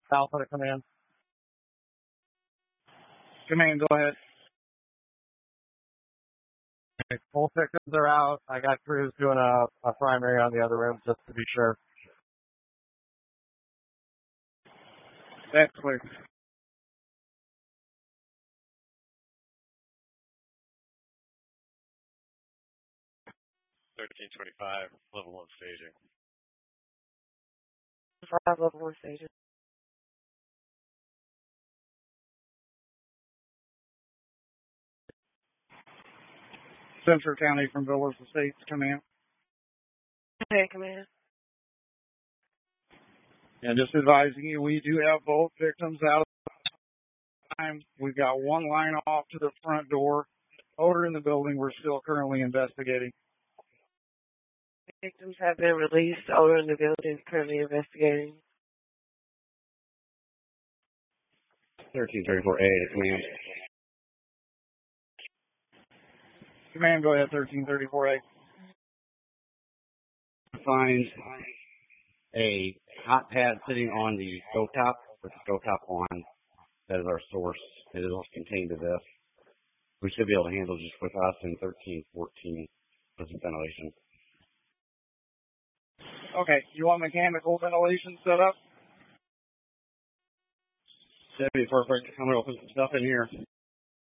Alpha to command. Command, go ahead. Okay, full victims are out. I got crews doing a primary on the other room just to be sure. That's clear. 1325, level 1 staging. 5 level 1 staging. Central County from Villas Estates, command. Okay, command. And just advising you, we do have both victims out of time. We've got one line off to the front door. Odor in the building, we're still currently investigating. Victims have been released. Odor in the building, currently investigating. 1334A to command. Command, go ahead, 1334A. Find a hot pad sitting on the stove top with the stove top on. That is our source. It is contained to this. We should be able to handle just with us in 1314 with some ventilation. Okay, you want mechanical ventilation set up? That'd be perfect. I'm going to put some stuff in here.